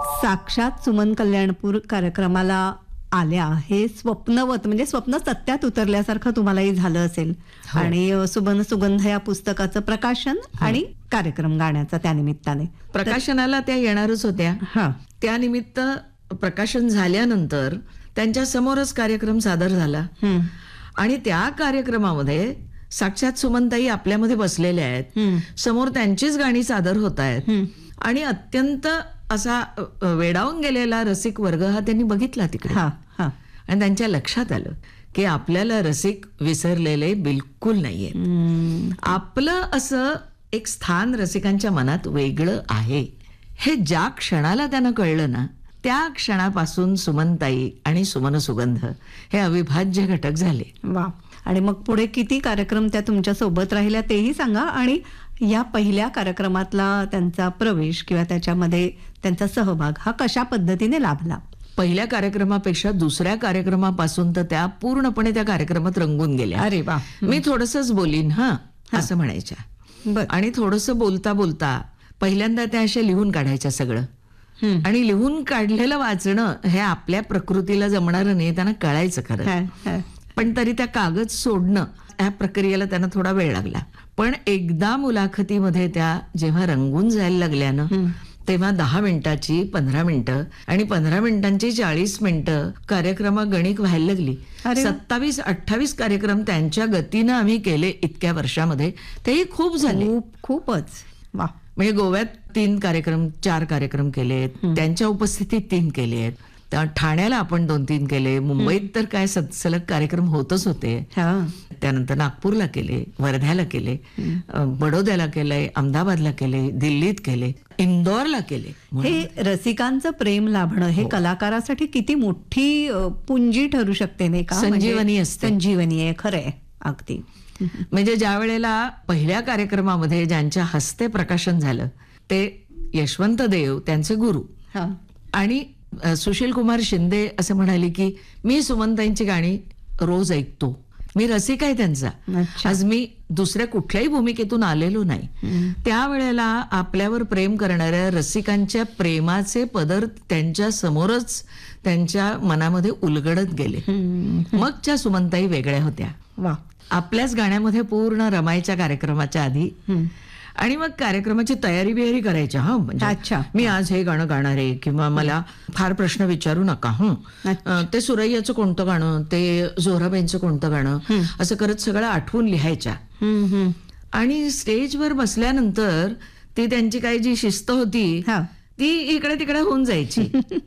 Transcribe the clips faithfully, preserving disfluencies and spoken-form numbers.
साक्षात सुमन कल्याणपूर कार्यक्रमाला आल्या हे स्वप्नवत म्हणजे स्वप्न सत्यात उतरल्यासारखं तुम्हालाही झालं असेल. हो. आणि अ, सुमन सुगंध या पुस्तकाचं प्रकाशन आणि कार्यक्रम गाण्याचा त्यानिमित्ताने प्रकाशनाला त्या येणारच होत्या. हा त्यानिमित्त प्रकाशन झाल्यानंतर त्यांच्या समोरच कार्यक्रम सादर झाला हम्म, आणि त्या कार्यक्रमामध्ये साक्षात सुमनताई आपल्यामध्ये बसलेल्या आहेत. हम्म, समोर त्यांचीच गाणी सादर होत आहेत हम्म. आणि अत्यंत असा अ, अ, वेडावून गेलेला रसिक वर्ग हा त्यांनी बघितला तिकडे. हा हा आणि त्यांच्या लक्षात आलं की आपल्याला रसिक विसरलेले बिलकुल नाहीये. हम्म, आपलं असं एक स्थान रसिकांच्या मनात वेगळं आहे हे ज्या क्षणाला त्यांना कळलं ना, त्या क्षणापासून सुमनताई आणि सुमन सुगंध हे अविभाज्य घटक झाले. वा. आणि मग पुढे किती कार्यक्रम त्या तुमच्या सोबत राहिल्या तेही सांगा. आणि या पहिल्या कार्यक्रमातला त्यांचा प्रवेश किंवा त्याच्यामध्ये त्यांचा सहभाग हा कशा पद्धतीने लाभला? पहिल्या कार्यक्रमापेक्षा दुसऱ्या कार्यक्रमापासून तर त्या पूर्णपणे त्या कार्यक्रमात रंगून गेल्या. अरे वा. मी थोडंसंच बोलीन हा असं म्हणायच्या. बर. आणि थोडंसं बोलता बोलता पहिल्यांदा त्या अशा लिहून काढायच्या सगळं. हम्म. आणि लिहून काढलेलं वाचणं हे आपल्या प्रकृतीला जमणारं नाही, त्यांना कळायचं खरं. हा, हा. पण तरी त्या कागद सोडणं या प्रक्रियेला त्यांना थोडा वेळ लागला. पण एकदा मुलाखतीमध्ये त्या जेव्हा रंगून जायला लागल्या ना, तेव्हा दहा मिनिटाची पंधरा मिनिटं आणि पंधरा मिनिटांची चाळीस मिनिटं कार्यक्रमा गणिक व्हायला लागली. अरे वा. सत्तावीस अठ्ठावीस कार्यक्रम त्यांच्या गतीनं आम्ही केले इतक्या वर्षामध्ये. तेही खूप झाले. खूप खूपच. वा. म्हणजे गोव्यात तीन कार्यक्रम चार कार्यक्रम केलेत, त्यांच्या उपस्थितीत तीन केलेत. त्या ठाण्याला आपण दोन तीन केले. मुंबईत तर काय सत- सलग कार्यक्रम होतच होते. हा. त्यानंतर नागपूरला केले, वर्ध्याला केले, अ, बडोद्याला केलंय, अहमदाबादला केले, दिल्लीत केले, इंदोरला केले. हे रसिकांचं प्रेम लाभणं हे कलाकारासाठी किती मोठी अ, पुंजी ठरू शकते नाही का? म्हणजे संजीवनी असते. संजीवनी आहे खरंय अगदी. म्हणजे ज्या वेळेला पहिल्या कार्यक्रमामध्ये ज्यांच्या हस्ते प्रकाशन झालं ते यशवंत देव त्यांचे गुरु. हा. आणि अ, सुशील कुमार शिंदे असं म्हणाले की मी सुमनताईंची गाणी रोज ऐकतो, मी रसिक आहे त्यांचा. अच्छा. आज मी दुसऱ्या कुठल्याही भूमिकेतून आलेलो नाही. त्यावेळेला आपल्यावर प्रेम करणाऱ्या रसिकांच्या प्रेमाचे पदर त्यांच्या समोरच त्यांच्या मनामध्ये उलगडत गेले. मग त्या सुमनताई वेगळ्या होत्या. वा. आपल्याच गाण्यामध्ये पूर्ण रमायच्या कार्यक्रमाच्या आधी. आणि मग कार्यक्रमाची तयारी बियारी करायच्या. हा म्हणजे अच्छा. मी आज हे गाणं गाणार आहे किंवा मला फार प्रश्न विचारू नका. हं अं, ते सुरैयाचं कोणतं गाणं, ते जोराबाईंचं कोणतं गाणं, असं करत सगळं आठवून लिहायच्या. हम्म, हम्म. आणि स्टेजवर बसल्यानंतर ती त्यांची काही जी शिस्त होती हा. ती इकडे तिकडे होऊन जायची.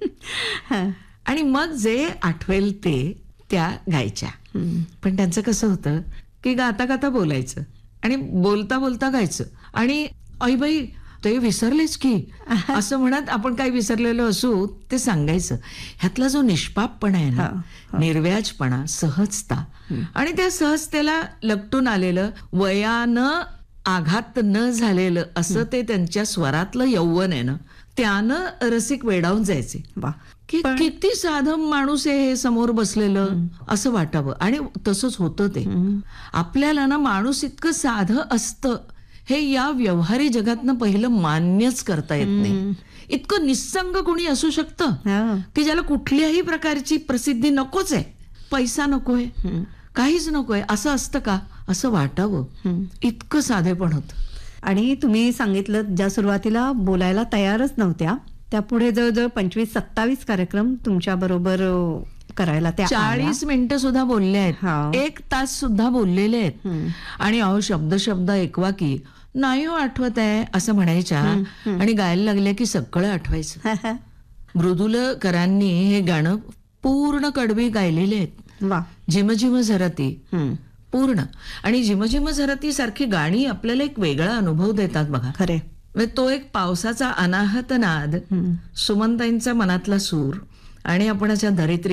हा. आणि मग जे आठवेल ते त्या गायच्या. पण त्यांचं कसं होतं की गाता गाता बोलायचं आणि बोलता बोलता गायचं. आणि आई बाई ते विसरलेच की असं म्हणत आपण काही विसरलेलो असू ते सांगायचं. ह्यातला जो निष्पापपणा आहे ना, निर्व्याजपणा, सहजता आणि त्या सहजतेला लपटून आलेलं, वयानं आघात न झालेलं असं ते त्यांच्या स्वरातलं यौवन आहे ना, त्यानं रसिक वेडावून जायचे. वा. की किती साधं माणूस आहे हे समोर बसलेलं असं वाटावं. आणि तसंच होतं ते. आपल्याला ना माणूस इतकं साधं असतं हे या व्यवहारी जगातनं पहिलं मान्यच करता येत नाही. इतकं निस्संग कोणी असू शकतं हा. की ज्याला कुठल्याही प्रकारची प्रसिद्धी नकोच आहे, पैसा नकोय, काहीच नकोय, असं असतं का असं वाटावं. इतकं साधेपण होतं. आणि तुम्ही सांगितलं ज्या सुरुवातीला बोलायला तयारच नव्हत्या त्या पुढे जवळजवळ पंचवीस सत्तावीस कार्यक्रम तुमच्या बरोबर करायला त्या आल्या. चाळीस मिनिटं सुद्धा बोलले हा. आहेत, एक तास सुद्धा बोललेले आहेत. आणि अहो शब्द शब्द ऐकवा की नाही हो आठवत आहे असं म्हणायच्या आणि गायला लागल्या की सगळं आठवायचं. मृदुलकरांनी हे गाणं पूर्ण कडवी गायलेले आहेत. वा. झिमझिम झरती पूर्ण. आणि झिमझिम झरती सारखी गाणी आपल्याला एक वेगळा अनुभव देतात बघा. खरे. म्हणजे तो एक पावसाचा अनाहत नाद, सुमनताईंचा मनातला सूर आणि आपण अशा धरित्री